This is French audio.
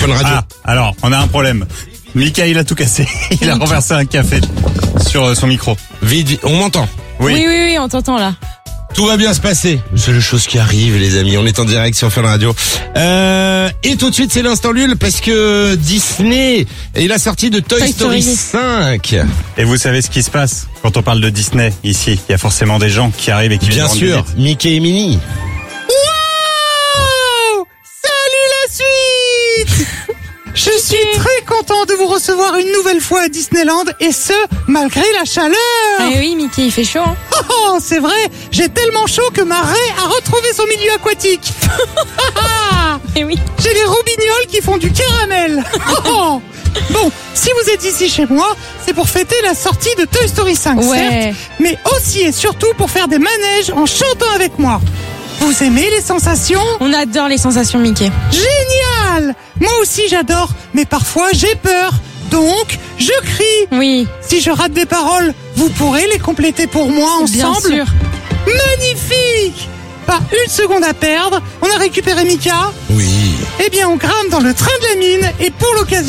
Fun Radio. Ah, alors, on a un problème. Mika, il a tout cassé. Il a renversé un café sur son micro. Vite, on m'entend. Oui, on t'entend là. Tout va bien se passer. C'est les choses qui arrivent, les amis. On est en direct sur Fun Radio. Et tout de suite, c'est l'instant Lul parce que Disney est la sortie de Toy Story 5. Et vous savez ce qui se passe quand on parle de Disney ici. Il y a forcément des gens qui arrivent et qui Bien viennent sûr, rendre visite. Mickey et Minnie. Wow! Salut la suite! Je suis très content de vous recevoir une nouvelle fois à Disneyland et ce, malgré la chaleur. Ah oui, Mickey, il fait chaud. Hein. Oh, c'est vrai, j'ai tellement chaud que ma raie a retrouvé son milieu aquatique. Eh oui. J'ai les robignoles qui font du caramel. Oh. Bon, si vous êtes ici chez moi, c'est pour fêter la sortie de Toy Story 5, Ouais. certes, mais aussi et surtout pour faire des manèges en chantant avec moi. Vous aimez les sensations? On adore les sensations Mickey. Génial! Moi aussi j'adore, mais parfois j'ai peur. Donc, je crie. Oui, Si je rate des paroles, vous pourrez les compléter pour moi bien ensemble. sûr. Magnifique! Pas une seconde à perdre. On a récupéré Mika. Oui. Eh bien, on grimpe dans le train de la mine et pour l'occasion,